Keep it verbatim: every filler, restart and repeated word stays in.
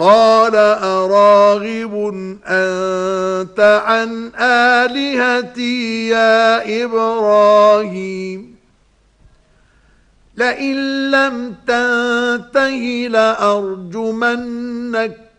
قال أراغب أنت عن آلهتي يا إبراهيم لئن لم تنته لأرجمنك